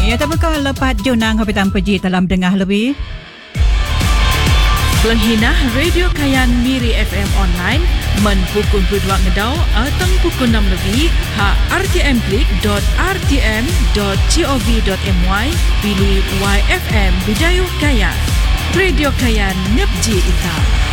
Ya, tak bekal lepat junang hobi tanpa ji dalam dengah lebih. Pelenghinah Radio Kayan Miri FM online men pukul 22 ngedau atau pukul 6 lebih ha rtm.rtm.gov.my pilih YFM Budaya Kayan. Radio Kayan Nepji Ita.